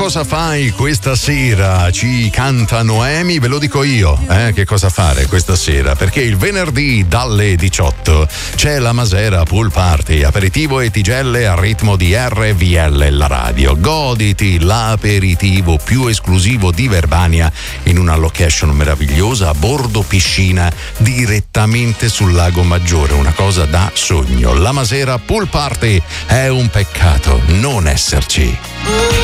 cosa fai questa sera? Ci canta Noemi, ve lo dico io, che cosa fare questa sera, perché il venerdì dalle 18 c'è la Masera Pool Party, aperitivo e tigelle a ritmo di RVL la radio. Goditi l'aperitivo più esclusivo di Verbania in una location meravigliosa a bordo piscina direttamente sul Lago Maggiore, una cosa da sogno. La Masera Pool Party, è un peccato non esserci.